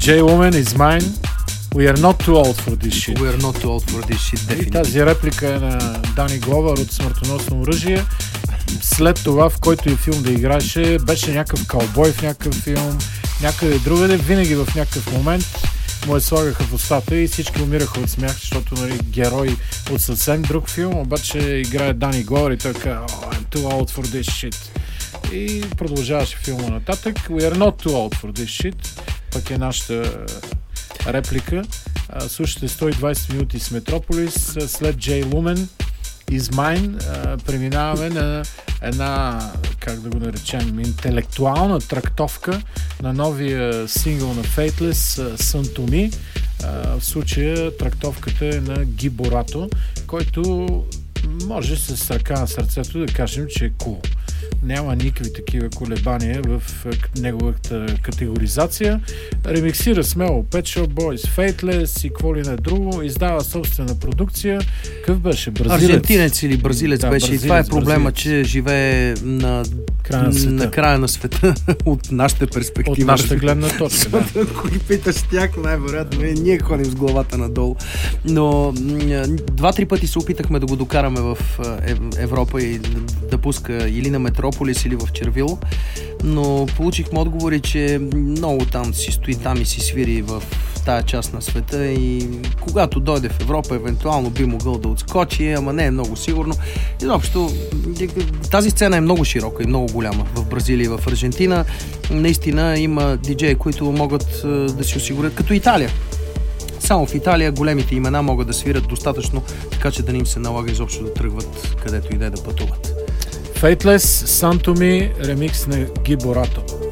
Jay Lumen is mine. We are not too old for this shit. We are not too old for this shit, И тази реплика е на Дани Гловър от Смъртоносно оръжие. След това, в който и филм да играеше, беше някакъв каубой в някакъв филм, някъде другаде, винаги в някакъв момент му я слагаха в устата и всички умираха от смях, защото нали, герой от съвсем друг филм, обаче играе Дани Гловър и той казва I'm too old for this shit. И продължаваше филма нататък. We are not too old for this shit. Пък е нашата реплика. Слушате 120 минути с Метрополис. След Jay Lumen is mine. Преминаваме на една, как да го наречем, интелектуална трактовка на новия сингъл на Faithless, Sun to Me. В случая трактовката е на Ги Борато, който може с ръка на сърцето да кажем, че е cool. Няма никакви такива колебания в неговата категоризация. Ремиксира смело Pet Shop Boys, Faithless и какво ли не друго. Издава собствена продукция. Какъв беше? Бразилец? Аржентинец или бразилец беше. Бразилец, и това е проблема, че живее на края на света от нашата перспектива. От нашата гледна точка, да. Ако ги питаш тях, най-вероятно ние ходим с главата надолу. Но 2-3 пъти се опитахме да го докараме в Европа и да пуска или на Метрополис, или в Червило, но получихме отговори, че много там си стои, там и си свири в тая част на света и когато дойде в Европа, евентуално би могъл да отскочи, ама не е много сигурно. Изобщо тази сцена е много широка и много голяма в Бразилия и в Аржентина. Наистина има диджеи, които могат да си осигурят, като Италия. Само в Италия големите имена могат да свирят достатъчно, така че да не им се налага изобщо да тръгват където и да пътуват. Faithless, Sun to Me, ремикс на Ги Борато.